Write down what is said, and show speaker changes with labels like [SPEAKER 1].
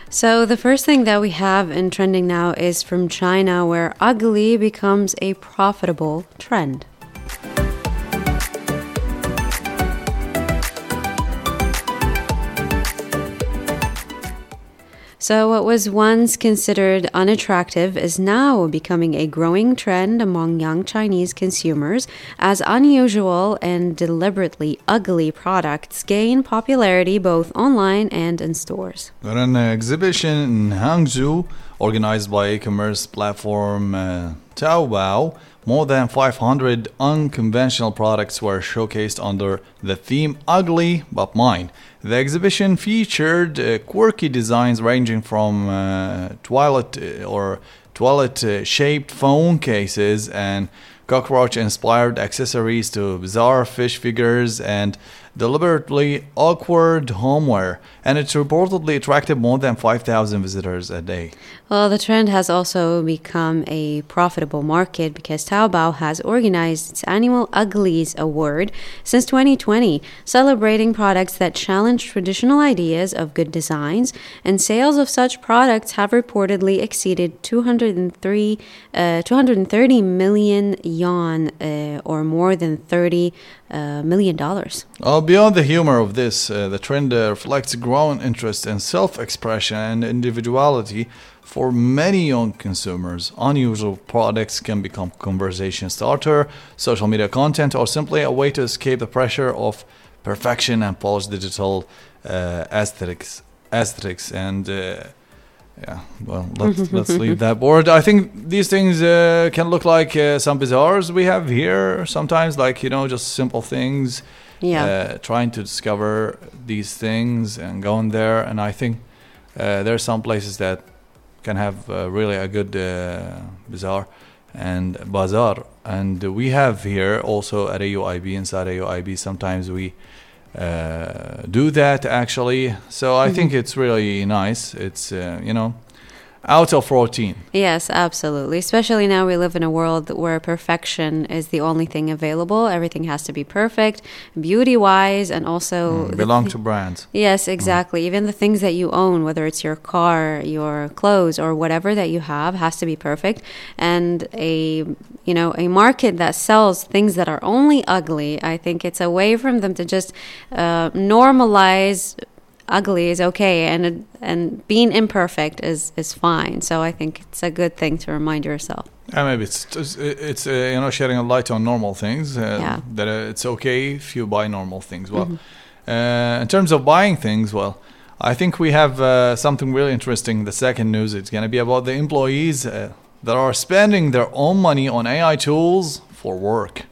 [SPEAKER 1] So, the first thing that we have in trending now is from China, where ugly becomes a profitable trend. So, what was once considered unattractive is now becoming a growing trend among young Chinese consumers as unusual and deliberately ugly products gain popularity both online and in stores.
[SPEAKER 2] At an exhibition in Hangzhou, organized by e-commerce platform Taobao, more than 500 unconventional products were showcased under the theme Ugly But Mine. The exhibition featured quirky designs ranging from toilet-shaped phone cases and cockroach-inspired accessories to bizarre fish figures and deliberately awkward homeware, and it reportedly attracted more than 5,000 visitors a day.
[SPEAKER 1] Well, the trend has also become a profitable market because Taobao has organized its annual Uglies Award since 2020, celebrating products that challenge traditional ideas of good designs, and sales of such products have reportedly exceeded 230 million yuan, or more than $30 million.
[SPEAKER 2] Beyond the humor of this, the trend reflects growing interest in self-expression and individuality for many young consumers. Unusual products can become conversation starter, social media content, or simply a way to escape the pressure of perfection and polished digital aesthetics. Let's leave that board. I think these things can look like some bizarres we have here sometimes, like, just simple things. Trying to discover these things and going there. And I think there are some places that can have really a good bazaar. And we have here also at AUIB, inside AUIB, sometimes we do that actually. So I think it's really nice. It's, out of routine.
[SPEAKER 1] Yes, absolutely. Especially now we live in a world where perfection is the only thing available. Everything has to be perfect, beauty-wise, and also
[SPEAKER 2] belong to brands.
[SPEAKER 1] Yes, exactly. Even the things that you own, whether it's your car, your clothes, or whatever that you have, has to be perfect. And a market that sells things that are only ugly, I think it's a way for them to just normalize ugly is okay, and being imperfect is fine. So I think it's a good thing to remind yourself.
[SPEAKER 2] Maybe it's shedding a light on normal things. That it's okay if you buy normal things. Well, in terms of buying things, I think we have something really interesting. The second news, it's going to be about the employees that are spending their own money on AI tools for work.